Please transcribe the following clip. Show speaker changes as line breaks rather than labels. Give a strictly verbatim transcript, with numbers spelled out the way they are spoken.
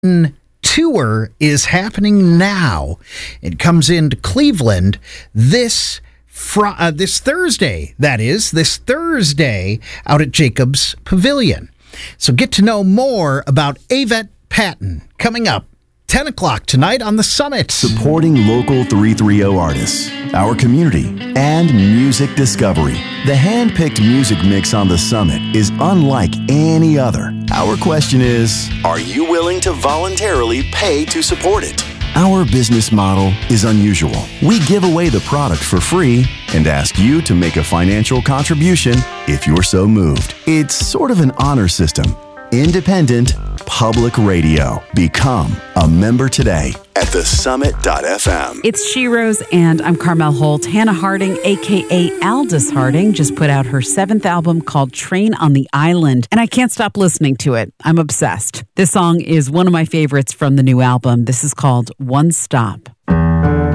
tour is happening now. It comes into Cleveland this fr- uh, this Thursday. That is, this Thursday out at Jacobs Pavilion. So get to know more about Avett Patton coming up ten o'clock tonight on the Summit.
Supporting local three thirty artists, our community, and music discovery. The hand-picked music mix on the Summit is unlike any other. Our question is, are you willing to voluntarily pay to support it? Our business model is unusual. We give away the product for free and ask you to make a financial contribution if you're so moved. It's sort of an honor system. Independent Public Radio. Become a member today at the summit dot f m.
It's She Rose, and I'm Carmel Holt. Hannah Harding, a k a. Aldous Harding, just put out her seventh album called Train on the Island, and I can't stop listening to it. I'm obsessed. This song is one of my favorites from the new album. This is called One Stop.